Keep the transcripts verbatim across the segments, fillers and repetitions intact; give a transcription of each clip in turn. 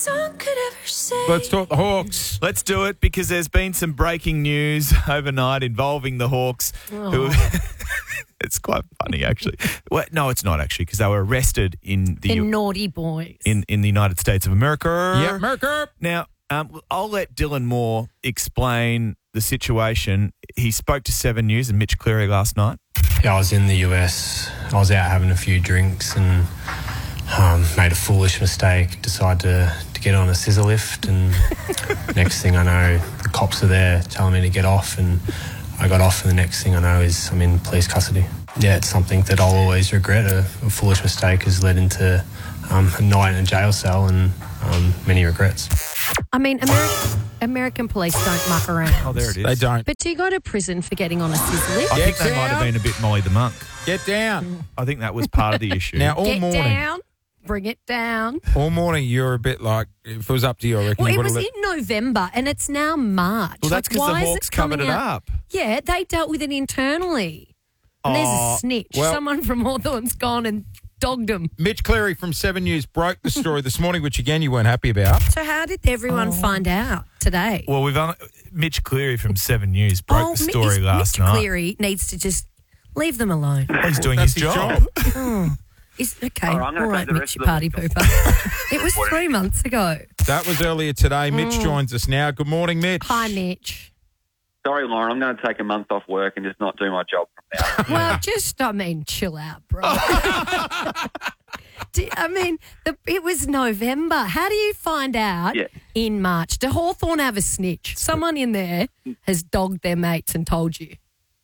song could ever say. Let's talk the Hawks. Let's do it because there's been some breaking news overnight involving the Hawks. Oh. Who, it's quite funny, actually. Well, no, it's not actually because they were arrested in the The naughty boys. in, in the United States of America. Yeah, Merker. Now, um, I'll let Dylan Moore explain the situation. He spoke to Seven News and Mitch Cleary last night. Yeah, I was in the U S. I was out having a few drinks and um, made a foolish mistake. Decided to, to get on a scissor lift, and next thing I know, the cops are there telling me to get off, and I got off, and the next thing I know is I'm in police custody. Yeah, it's something that I'll always regret. A, a foolish mistake has led into um, a night in a jail cell and um, many regrets. I mean, American, American police don't muck around. Oh, there it is. They don't. But do you go to prison for getting on a scissor lift? I think Get they might have down. been a bit Molly the Monk. Get down. I think that was part of the issue. Now, all Get morning, down, bring it down. all morning, you're a bit like, if it was up to you, I reckon Well, you it would have was let... in November and it's now March. well, that's Like, because why the is Hawks it covered coming it out? up. Yeah, they dealt with it internally. And there's Oh, a snitch. well- Someone from Hawthorn's gone and dogged him. Mitch Cleary from Seven News broke the story this morning, which again you weren't happy about. So how did everyone find out today? Well, we've only, Mitch Cleary from Seven News broke oh, the Mi- story is- last Mitch night. Cleary needs to just leave them alone. He's doing That's his his job. job. Is, okay, All right, I'm gonna all take right, the Mitch, rest you of the party week pooper. It was three months ago. That was earlier today. Mitch Mm. joins us now. Good morning, Mitch. Hi, Mitch. Sorry, Lauren, I'm going to take a month off work and just not do my job from now. Well, just, I mean, chill out, bro. Do- I mean, the, it was November. How do you find out Yeah. in March? Do Hawthorn have a snitch? Someone in there has dogged their mates and told you.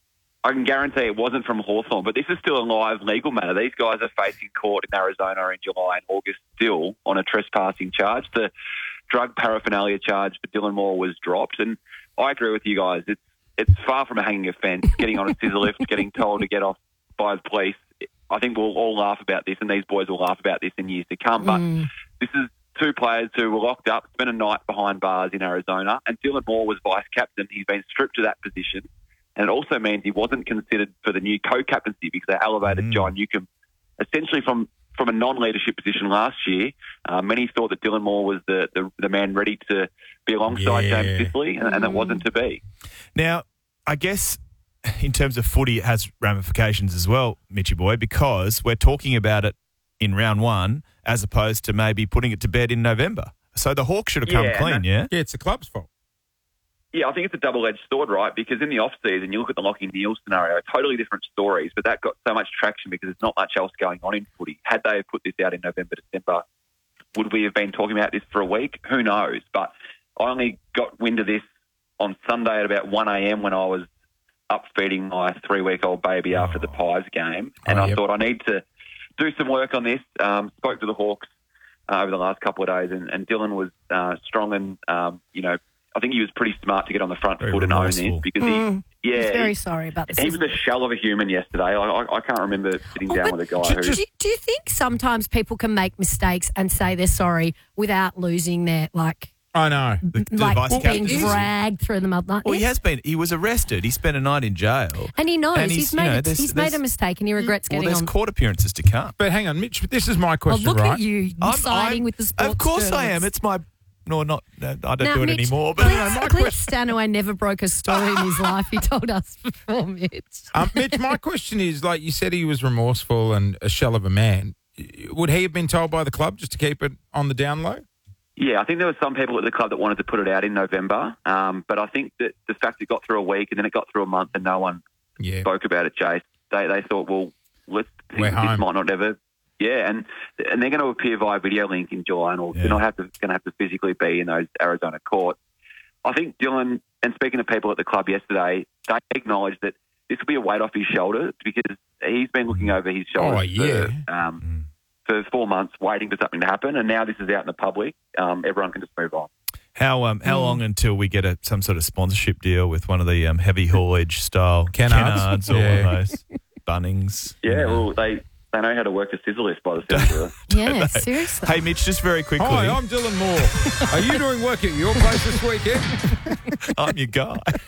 I can guarantee it wasn't from Hawthorn, but this is still a live legal matter. These guys are facing court in Arizona in July and August still on a trespassing charge. The drug paraphernalia charge for Dylan Moore was dropped, and I agree with you guys. It's it's far from a hanging offence, getting on a scissor lift, getting told to get off by the police. I think we'll all laugh about this, and these boys will laugh about this in years to come. But Mm. this is two players who were locked up, spent a night behind bars in Arizona, and Dylan Moore was vice-captain. He's been stripped of that position, and it also means he wasn't considered for the new co-captaincy because they elevated Mm. John Newcomb essentially from, from a non-leadership position last year. Uh, many thought that Dylan Moore was the, the, the man ready to be alongside Yeah. James Sicily, and, and it wasn't to be. Now, I guess in terms of footy, it has ramifications as well, Mitchy boy, because we're talking about it in round one as opposed to maybe putting it to bed in November. So the Hawks should have come Yeah, clean, and yeah? Yeah, it's the club's fault. Yeah, I think it's a double-edged sword, right? Because in the off-season, you look at the Lachie Neale scenario, totally different stories, but that got so much traction because there's not much else going on in footy. Had they put this out in November, December, would we have been talking about this for a week? Who knows? But I only got wind of this on Sunday at about one a.m. when I was up feeding my three-week-old baby after the Pies game, and Oh, I yep. thought I need to do some work on this. Um, spoke to the Hawks uh, over the last couple of days, and, and Dylan was uh, strong and, um, you know, I think he was pretty smart to get on the front Very foot and own remorseful. this because Mm. he, yeah, He's very he, sorry about this. he was a shell of a human yesterday. I, I, I can't remember sitting Oh, down but with a guy do, who. do, you- do you think sometimes people can make mistakes and say they're sorry without losing their, like, I know. The, the like vice being captain. dragged through the mud? Like, Well, he yeah. has been. He was arrested. He spent a night in jail. And he knows And he's, he's, you made know, it, there's- he's made a there's- mistake and he regrets Well, getting there's on. court appearances to come. But hang on, Mitch, this is my Oh, question, look right? at you I'm- siding I'm- with the sports Of course I am. journalists. It's my... No, not... No, I don't Now, do it Mitch, anymore. But Clint, my Clint question- Stanaway never broke a story in his life. He told us before, Mitch. Um, Mitch, my question is, like you said, he was remorseful and a shell of a man. Would he have been told by the club just to keep it on the down low? Yeah, I think there were some people at the club that wanted to put it out in November, um, but I think that the fact it got through a week and then it got through a month and no one Yeah. spoke about it, Jace, they they thought, well, let's think We're that this home. might not ever. Yeah, and and they're going to appear via video link in July and August. Yeah. They're not have to going to have to physically be in those Arizona courts. I think Dylan, and speaking to people at the club yesterday, they acknowledged that this will be a weight off his shoulders because he's been looking over his shoulders Oh, yeah. for, um, for four months waiting for something to happen, and now this is out in the public. Um, everyone can just move on. how um how long until we get a some sort of sponsorship deal with one of the um, heavy haulage style Kennards? Kennards or Yeah. one of those Bunnings? Yeah, well, they, they know how to work the scissor lift by the sounds of it. Yeah, seriously. Hey, Mitch, just very quickly. Hi, I'm Dylan Moore. Are you doing work at your place this weekend? I'm your guy.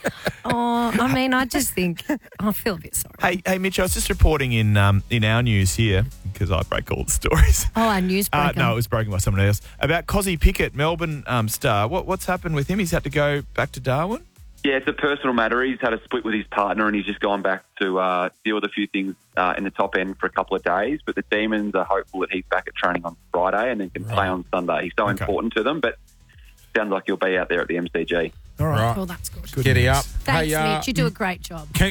Oh, I mean, I just think I feel a bit sorry. Hey, hey, Mitch, I was just reporting in um, in our news here, because I break all the stories. Oh, our news Uh, breaker. no, it was broken by someone else. About Cozzy Pickett, Melbourne um, star. What, what's happened with him? He's had to go back to Darwin? Yeah, it's a personal matter. He's had a split with his partner and he's just gone back to uh, deal with a few things uh, in the top end for a couple of days. But the Demons are hopeful that he's back at training on Friday and then can play on Sunday. He's so Okay. important to them, but sounds like he'll be out there at the M C G. All Right. Well, that's good. Good Giddy news. up. Thanks, Hey, uh, Mitch. You do a great job. Con-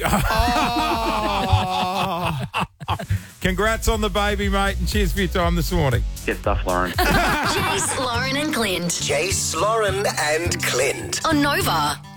Congrats on the baby, mate, and cheers for your time this morning. Get stuff, Lauren. Jace, Lauren and Clint. Jace, Lauren, and Clint. On Nova.